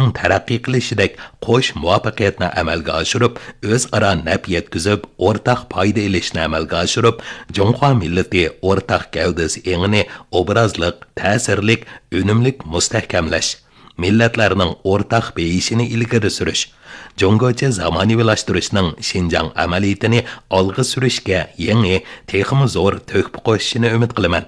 taraqqiy qilishidek qo'sh muvaffaqiyatni amalga oshirib, o'zaro naf yetkazib, o'rtaq foyda olishni amalga oshirib, Jonghua millati o'rtaq gavdasi engini obrazliq, ta'sirlik, unumlik mustahkamlash, millatlarning o'rtaq beyishini ilgari surish, Jongocha zamonaviylashtırishning Xinjiang amaliyatini olg'a surishga yangi, texmi zo'r to'hfa qo'shishini umid qilaman.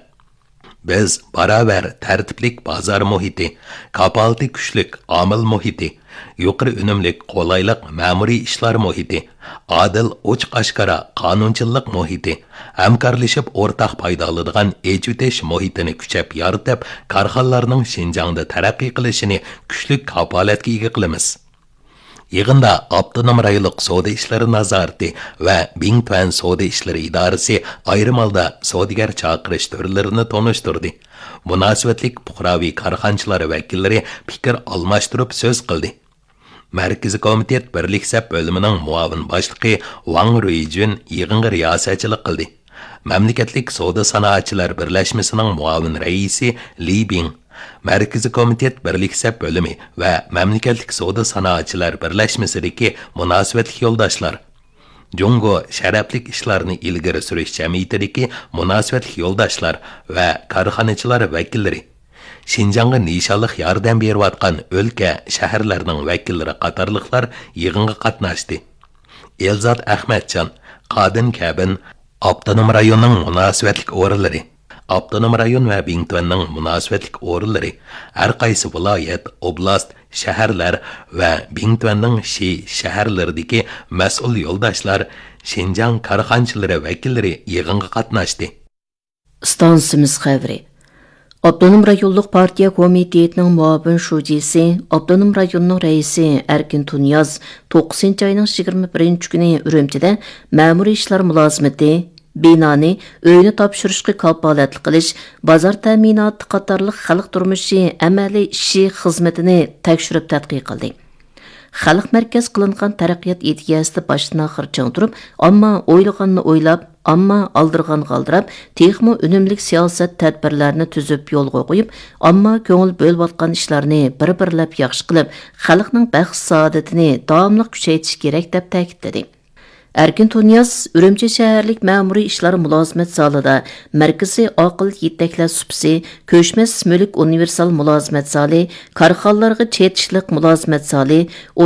Biz baravar tartiblik bozor muhiti, kapalti kuchlik omil muhiti, yuqori unumlik qo'laylik ma'muriy ishlar muhiti, adil ochiq-oshkora qonunchilik muhiti, hamkorlashib o'rtaq foyda oladigan ejutish muhitini kuchab yaratib, korxonalarning Xinjiangda taraqqiy qilishini kuchli kapolatga ega qilamiz. Yig'inda Avtonom rayonlik savdo ishlari nazorati va Bingtuan savdo ishlari idorasi ayrim holda savdogar chaqirish turlarini tanishtirdi. Munosabatlik fuqaroviy korxonachilar vakillari fikr almashtirib so'z qildi. Markaziy komitet birlik sap bo'limining muavin boshlig'i Wang Ruijun yig'inga riyosatchilik qildi. Mamlakatlik savdo sanoatchilar birlashmasining muavin raisi Li Bing, Markaziy komitet birlik sap bo'limi va mamlakatlik savdo sanoatchilar birlashmasidagi munosabatli yo'ldoshlar, Jongo sharaflik ishlarni ilgari surish jamiyatidagi munosabatli yo'ldoshlar va korxonachilar vakillari, Xinjiangga nishonliq yordam berayotgan o'lka, shaharlarning vakillari qatorliqlar yig'inga qatnashdi. Elzod Ahmadjon, Qadin Kabin, Avtonom rayonning munosabatli o'rinlari, Avtonom rayon va Bingtuanning munosabatlik o'rinlari, har qaysi viloyat, oblast, shaharlar va Bingtuanning shaharlaridagi mas'ul yo'ldoshlar, Xinjiang korxonachilari vakillari yig'inga qatnashdi. Stansimiz xabari. Avtonom rayonluq partiya komitetining muavin shujisi, Avtonom rayonning raisi Erkin Tunyaz 9 oyning 21 kuni Urumchida ma'muriy ishlar mulozimati binani uyni topshirishga kapolatli qilish, bozor ta'minoti qatorliq xalq turmushi amaliy ishi xizmatini tekshirib tadqiq qildi. Xalq markaz qilingan taraqqiyot ideyasida boshdan oxir chang turib, ammo o'ylaganni o'ylab, ammo aldirgan qaldirab, texmo unumlik siyosat tadbirlarini tuzib yo'lga qo'yib, ammo ko'ngil bo'lib ishlarni bir-birlab yaxshi qilib, xalqning baxt saodatini davomli kuchaytirish kerak deb ta'kidladi. Erkin Tunyaz Urumchi shaharlik ma'muriy ishlar mulozimat zalida markaziy aql yetaklar supsi, ko'chmas mulk universal mulozimat zali, korxonalarga chetishliq mulozimat zali,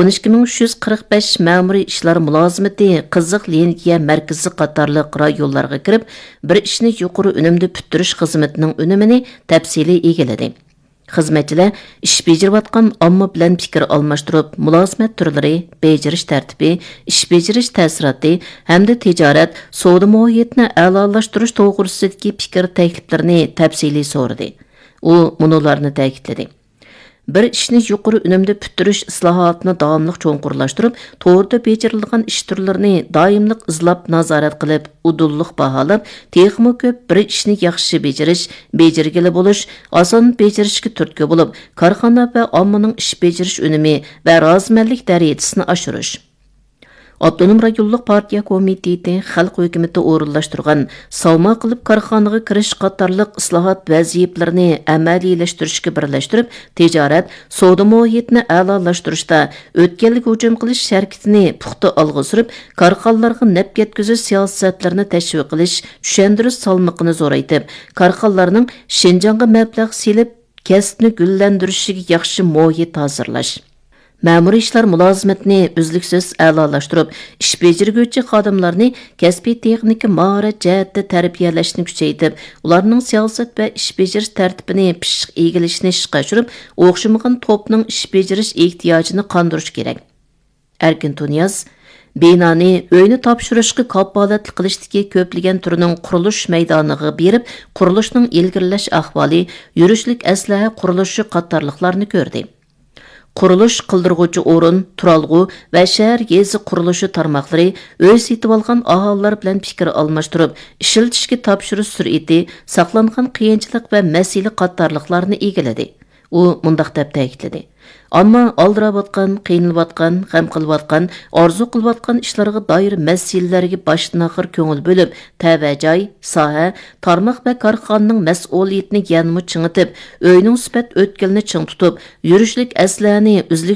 12345 ma'muriy ishlar mulozimati qiziq liniya markazi qatorliq rayonlarga kirib, bir ishni yuqori unumda puttirish xizmatining unumini tafsiliy egalladi. Xizmatchilar ish bejirayotgan omma bilan fikr almashtirib, mulozimat turlari, bejirish tartibi, ish bejirish ta'siroti hamda tijorat, savdo muhitini a'lolashtirish to'g'risidagi fikr takliflarini tafsiliy so'radi. U munolarni ta'kidladi. Bir ishni yuqori unumda puttirish islohotini davomli cho'nqurlashtirib, to'g'ri bejirilgan ish turlarini doimliq izlab nazorat qilib, udulliq baholab, texmo ko'p bir ishni yaxshi bejirish, bejirgili bo'lish, oson bejirishga turtki bo'lib, korxona va ommaning ish bejirish unumi va rozimanlik darajasini oshirish. Avtonom rayonluq partiya komiteti xalq hukumati o'rinlashtirgan savma qilib korxonaga kirish qatorliq islohot vazifalarini amaliylashtirish birlashtirib, tijorat, savdo muhitini a'lolashtirishda o'tganlik hujum qilish harakatini puxta olg'a surib, korxonalarga naf yetkazish siyosatlarini tashviq qilish, tushuntirish salmoqini zo'raytib, korxonalarning Xinjiangga mablag' selib, kasbni gullantirishiga yaxshi muhit hozirlash. Ma'muriy ishlar mulozimatini uzluksiz a'lolashtirib, ish bejirguvchi xodimlarni kasbiy texnika mahorat jihatda tarbiyalashni kuchaytirib, ularning siyosat va ish bejirish tartibini pishiq egilishni ishga oshirib, o'xshamagan to'pning ish bejirish ehtiyojini qondirish kerak. Erkin Tunyaz binani uyni topshirishga kapolatli qilishdagi ko'plagan turining qurilish maydoniga berib, qurilishning ilgirlash ahvoli, yurishlik aslaha qurilishi qatorliqlarni ko'rdi. Qurilish qildirg'uchi o'rin, turalg'u va shahar yezi qurilishi tarmoqlari o'z yetib olgan aholilar bilan fikr almashtirib, ishlatishga topshirish sur'ati, saqlangan qiyinchilik va masala qatorliqlarni egalladi. U mundaq deb ta'kidladi. Ammo aldirayotgan, qiynalıyotgan, g'am qilayotgan, orzu qilayotgan ishlarga doir masalalarga boshdan oxir ko'ngil bo'lib, tavajoy, soha, tarmoq va korxonaning mas'uliyatini yanmi chingitib, uyning sifat o'tkalini ching tutib, yurishlik aslani